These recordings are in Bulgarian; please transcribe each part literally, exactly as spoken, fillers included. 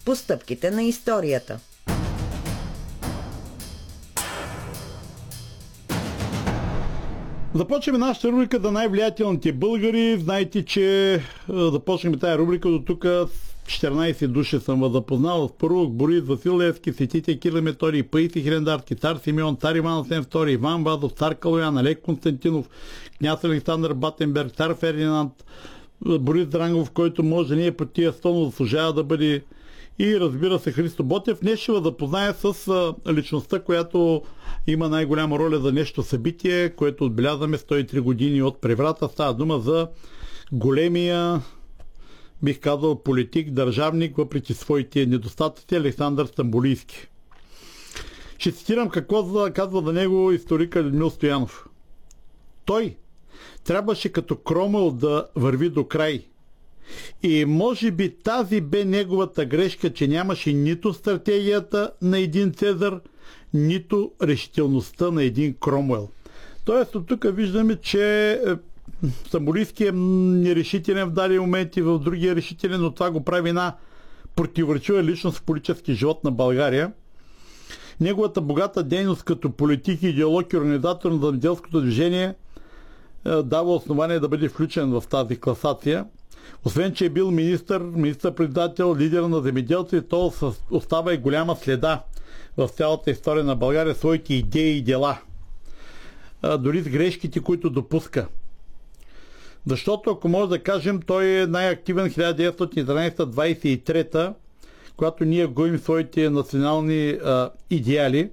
по стъпките на историята. Започваме нашата рубрика за най-влиятелните българи. Знаете, че започнахме тази рубрика до тук. четиринайсет души съм запознал. Спорук, Борис, Васил Левски, светите Кирил Методий, Паисий Хилендарски, цар Симеон, цар Иван Асен втори, Иван Вазов, цар Калоян, Олег Константинов, княз Александър Батенберг, цар Фердинанд, Борис Дрангов, който може да не е по тия сто, но заслужава да бъде, и разбира се Христо Ботев. Днес ще ви запозная с личността, която има най-голяма роля за нещо събитие, което отбелязваме сто и три години от преврата. Става дума за големия, бих казал, политик, държавник, въпреки своите недостатъци, Александър Стамболийски. Ще цитирам какво казва за него историка Людмил Стоянов. Той трябваше като Кромвел да върви до край. И може би тази бе неговата грешка, че нямаше нито стратегията на един Цезар, нито решителността на един Кромвел. Тоест от тук виждаме, че Стамболийски е нерешителен в дадени моменти, в другия решителен, но това го прави една противоречива личност в политически живот на България. Неговата богата дейност като политик, идеолог и организатор на земеделското движение дава основание да бъде включен в тази класация. Освен, че е бил министър, министър-председател, лидер на земеделци, то остава и голяма следа в цялата история на България, своите идеи и дела. Дори с грешките, които допуска. Защото, ако може да кажем, той е най-активен хиляда деветстотин и тринайсета до двайсет и трета, когато ние гоим своите национални а, идеали.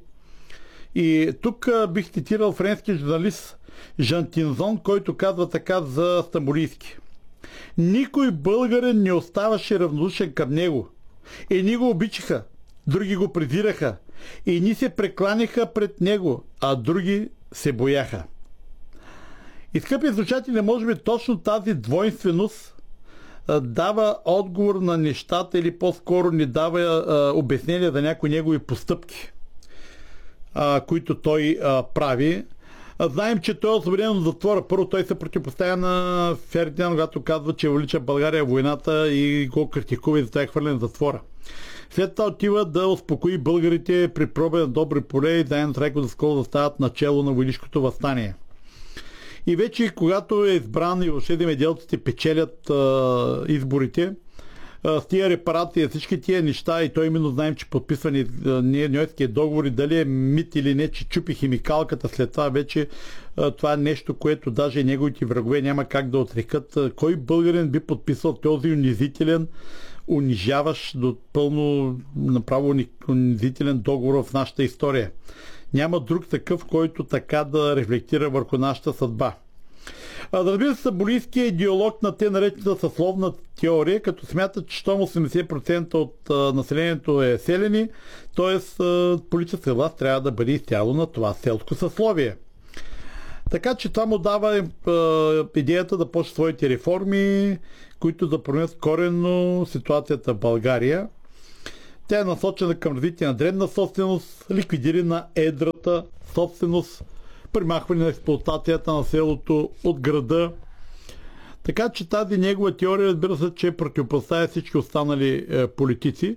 И тук а, бих цитирал френски журналист Жан Тинзон, който казва така за Стамболийски. Никой българин не оставаше равнодушен към него. Едни го обичаха, други го презираха. Едни се прекланяха пред него, а други се бояха. И, скъпи слушатели, може би точно тази двойственост а, дава отговор на нещата, или по-скоро ни дава а, обяснение за някои негови постъпки, а, които той а, прави. А, знаем, че той е освободен от затвора. Първо той се противопоставя на Фердинанд, когато казва, че увелича България войната и го критикува и затова е хвърлен в затвора. След това отива да успокои българите при проба на Добри поле и заедно с Райко Даскалов да стават начело на войнишкото въстание. И вече, когато е избран и въобще земеделците печелят а, изборите, а, с тия репарации, всички тия неща, и той именно знаем, че подписвани Ньойския договор, и дали е мит или не, че чупи химикалката, след това вече а, това е нещо, което даже неговите врагове няма как да отрекат. Кой българин би подписал този унизителен, унижаващ до пълно направо унизителен договор в нашата история? Няма друг такъв, който така да рефлектира върху нашата съдба. А, да разбира се, Стамболийски е идеолог на те наречената съсловна теория, като смята, че щом осемдесет процента от а, населението е селени, т.е. политическа власт трябва да бъде изцяло на това селско съсловие. Така че това му дава е, идеята да почне своите реформи, които да променят коренно ситуацията в България. Тя е насочена към развитие на дребна собственост, ликвидиране на едрата собственост, примахване на експлоатацията на селото от града. Така че тази негова теория, разбира се, че противопоставя всички останали е, политици.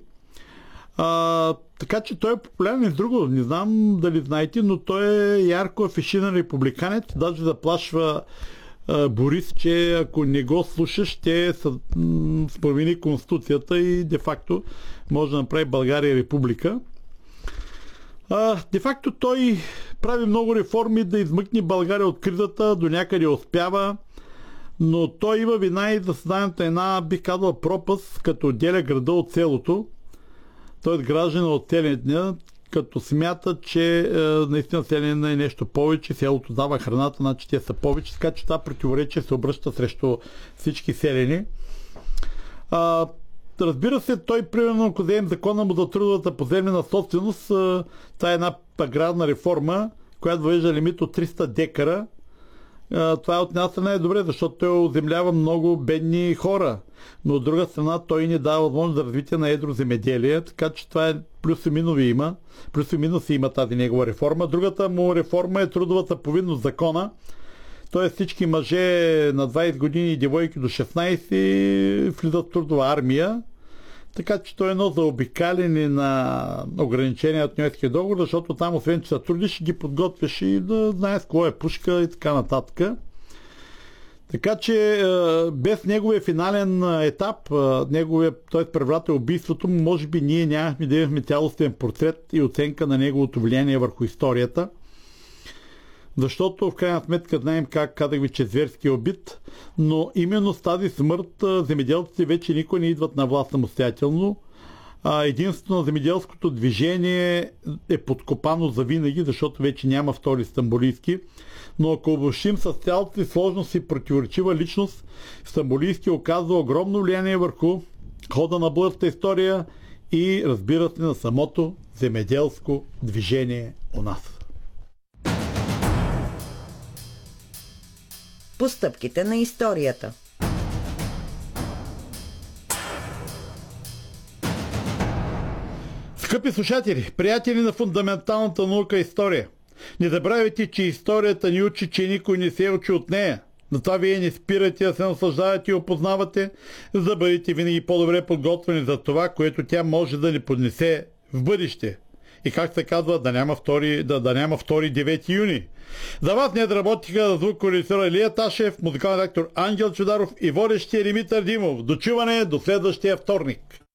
А, така че той е популярен и с друго. Не знам дали знаете, но той е ярко афиширан републиканец, даже заплашва е, Борис, че ако не го слушаш, ще промени конституцията и де-факто може да направи България република. А, де-факто той прави много реформи да измъкне България от кризата, до някъде успява, но той има вина и за създанието една, бих казал, пропаст, като отделя града от селото, т.е. граждана от селения, като смята, че е, наистина селена е нещо повече, селото дава храната, значи те са повече, така че това противоречие се обръща срещу всички селени. А, Разбира се, той, примерно, ако вземем закона му за трудовата поземлена собственост, това е една аграрна реформа, която въвежда лимит от триста декара. Това от една страна е добре, защото той оземлява много бедни хора, но от друга страна той не дава възможност за развитие на едро земеделие, така че това е плюс и минуси има. Плюс и минуси има тази негова реформа. Другата му реформа е трудовата повинност закона. Т.е. всички мъже на двайсет години и девойки до шестнайсет влизат в трудова армия. така че той е едно заобикаляне на ограничения от Ньойския договор, защото там освен, че се трудиш, ги подготвяш и да знаеш кое е пушка и така нататък. Така че без неговия финален етап, неговия, т.е. преврата убийството, може би ние нямахме да имахме цялостен портрет и оценка на неговото влияние върху историята. Защото в крайна сметка знаем как, казах ви, че зверски е убит, но именно с тази смърт земеделците вече никой не идват на власт самостоятелно. Единствено земеделското движение е подкопано за винаги, защото вече няма втори Стамболийски. Но ако обобщим с цялата си сложност и противоречива личност, Стамболийски оказва огромно влияние върху хода на българската история и, разбира се, на самото земеделско движение у нас. Постъпките на историята. Скъпи слушатели, приятели на фундаменталната наука история, не забравяйте, че историята ни учи, че никой не се учи от нея. Затова вие не спирате да се наслаждавате и опознавате, за да бъдете винаги по-добре подготвени за това, което тя може да ни поднесе в бъдеще. И как се казва, да няма втори, да, да няма втори девети юни. За вас не работиха звукорежисьор Илия Ташев, музикален редактор Ангел Чударов и водещия Димитър Димов. До чуване до следващия вторник.